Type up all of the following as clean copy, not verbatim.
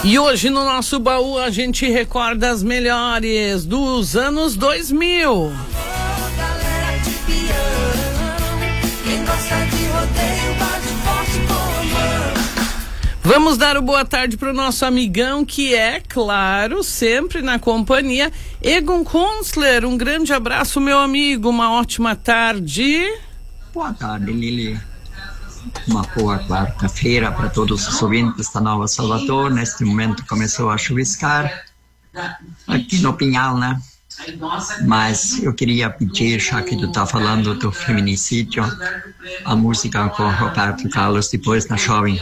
E hoje no nosso baú a gente recorda as melhores dos anos 2000. Galera de peão, quem gosta de rodeio bate forte com mão. Vamos dar o boa tarde pro nosso amigão que é, claro, sempre na companhia, Egon Kunstler. Um grande abraço, meu amigo, uma ótima tarde. Boa tarde, Lili. Uma boa quarta-feira para todos os ouvintes da Nova Salvador. Neste momento começou a chuviscar aqui no Pinhal, né? Mas eu queria pedir, já que tu tá falando do feminicídio, a música com Roberto Carlos, Depois na Chove.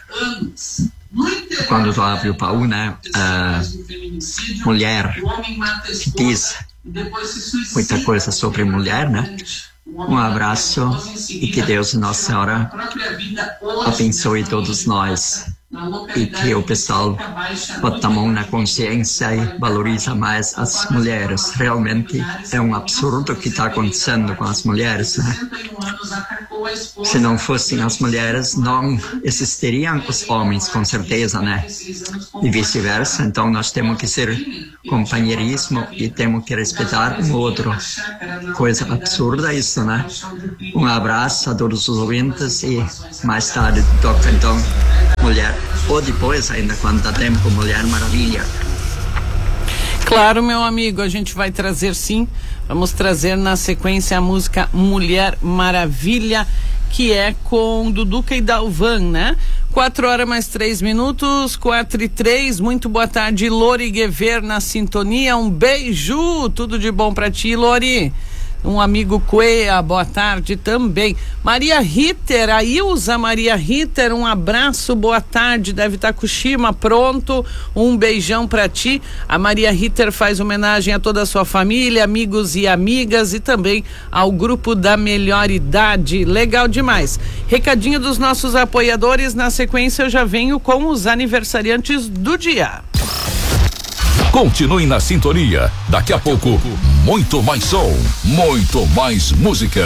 Quando tu abre o baú, né? Mulher que diz muita coisa sobre mulher, né? Um abraço e que Deus e Nossa Senhora abençoe todos nós e que o pessoal bota a mão na consciência e valoriza mais as mulheres. Realmente é um absurdo o que está acontecendo com as mulheres, né? Se não fossem as mulheres, não existiriam os homens, com certeza, né? E vice-versa. Então nós temos que ser companheirismo e temos que respeitar um outro. Coisa absurda isso, né? Um abraço a todos os ouvintes e mais tarde toca então Mulher, ou depois ainda quando dá tempo, Mulher Maravilha. Claro, meu amigo, a gente vai trazer sim, vamos trazer na sequência a música Mulher Maravilha, que é com Duduca e Dalvan, né? 4h mais 3 minutos, 4h03, muito boa tarde, Lori Guever na sintonia, um beijo, tudo de bom pra ti, Lori. Um amigo Cuea, boa tarde também. Maria Ritter, a Ilza Maria Ritter, um abraço, boa tarde, deve estar com o Shima pronto, um beijão pra ti. A Maria Ritter faz homenagem a toda a sua família, amigos e amigas e também ao grupo da Melhor Idade, legal demais. Recadinho dos nossos apoiadores, na sequência eu já venho com os aniversariantes do dia. Continue na sintonia. Daqui a pouco, muito mais som, muito mais música.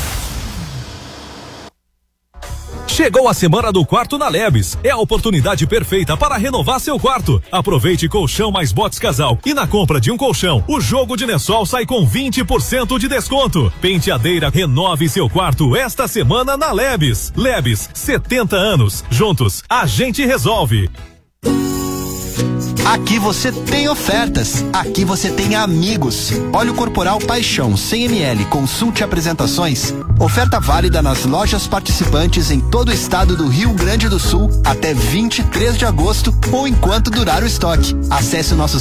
Chegou a semana do quarto na Lebes. É a oportunidade perfeita para renovar seu quarto. Aproveite colchão mais box casal. E na compra de um colchão, o jogo de lençol sai com 20% de desconto. Penteadeira, renove seu quarto esta semana na Lebes. Lebes, 70 anos. Juntos, a gente resolve. Aqui você tem ofertas, aqui você tem amigos. Óleo corporal Paixão 100 ml, consulte apresentações. Oferta válida nas lojas participantes em todo o estado do Rio Grande do Sul até 23 de agosto ou enquanto durar o estoque. Acesse o nosso